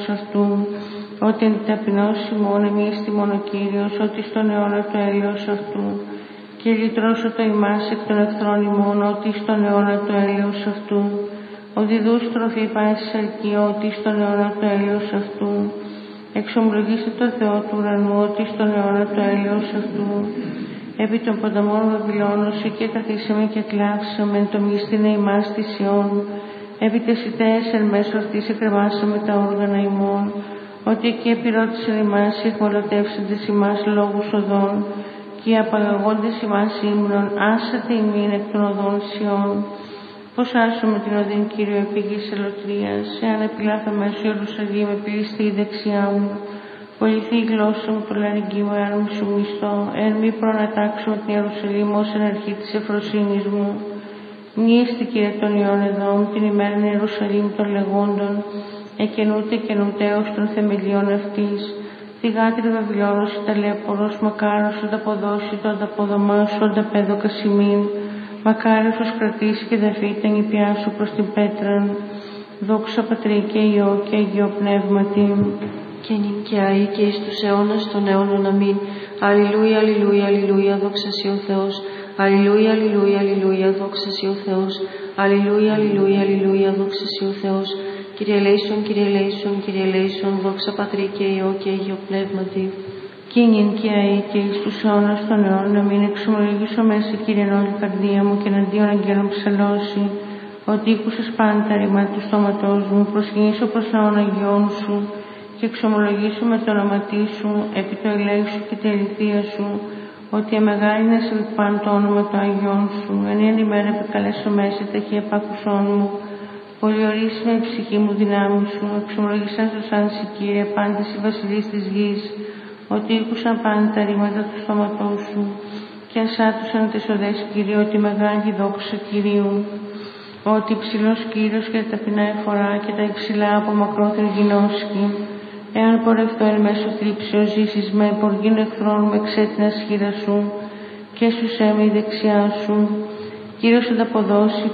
αυτού, ότι εν ταπεινώσει μόνο εμείς τιμών ο Κύριος, ότι στον αιώνα το έλεος αυτού. Και λυτρώσω το ημάς εκ των εχθρών ημών, ότι στον αιώνα το έλεος αυτού. Ο διδούς τροφή πάσης αρκεί, ότι στον αιώνα το έλεος αυτού. Εξομολογήστε το Θεό του ουρανού, ότι στον αιώνα το έλεος αυτού. Επί των ποταμών Βαβυλώνωση και καθίσαμε και κλάψαμε, εν το μυστήνε ημάς της Ιών. Επί τες ηταίες εν μέσω αυτής εκκρεμάσαμε τα όργανα ημών, ότι εκεί επιρώτησαν ημάς οι εχμαλωτεύσαντες ημάς λόγους οδών, και οι απαγαγόντες ημάς ύμνων, άσατε ημίν εκ των οδών Σιών. Πώς άσουμε την οδήν Κύριο επί γης ελωτρίας, εάν επιλάθω μέσω Ιερουσαλήμ επιληστεί η δεξιά μου, πολιθεί η γλώσσα μου το λαρυγγί μου, εάν μη σου μισθώ, εάν μη προνατάξω την Ιερουσαλήμ ως εν αρχή της ευφροσύνης μου. Μνήστε Κύριε των Υιών Εδώμ την ημέραν Ιερουσαλήμ των λεγόντων, εκενούται έως των θεμελιών αυτής. Τη γάτρη Βαβυλώνος η ταλέπορος, μακάρος ο ταποδώσει το ανταποδομάσου ανταπέδω κασιμήν. Μακάριος ως κρατήσει και δαφεί τα νηπιάσου προς την πέτραν. Δόξα Πατρί και Υιό και Αγίο Πνεύματι. Και νυν και αεί και εις τους αιώνας των αιώνων αμήν. Αλληλούια, αλληλούια, αλληλούια, δόξα σοι ο Θεός. Αλληλούια, αλληλούια, αλληλούια, δόξα σοι ο Θεός. Αλληλούια, αλληλούια, αλληλούια, δόξα σοι ο Θεός. Κύριε ελέησον, Κύριε ελέησον, Κύριε ελέησον, δόξα Πατρί και Υιό και Αγίο Πνεύματι. Και νυν και αεί και εις τους αιώνας των αιώνων αμήν. Εξομολογήσω μέσα Κύριε όλη καρδία μου και εναντίον αγγέλων ψαλώσει, ότι ήκουσες πάντα τα ρήμα του στόματός μου, προσκυνήσω προς λαών αγιών σου και εξομολογήσω με το όνοματί σου, επί το ελέη σου και τη αληθεία σου, ότι αμεγάλυνες επί το όνομα των αγιών σου. Εν ημέρα επικαλέσω μέσα ταχύ επάκουσόν μου, πολιορίσιμε η ψυχή μου δυνάμει σου, εξομολογησάς το σαν σοι Κύριε πάντες οι βασιλείς της γης, ότι ήκουσαν πάντα τα ρήματα του στόματός σου και ασάτουσαν τις οδές Κυρίου, ότι μεγάλη δόξα Κυρίου, ότι υψηλός Κύριος και τα ταπεινά εφορά και τα υψηλά από μακρόθεν γινώσκει. Εάν πορευτώ εν μέσω θλίψεως ζήσεις με, ποργήν εχθρών με ξέτεινας χείρα σου και σου σέμει η δεξιά σου. Κύριος ανταποδώσει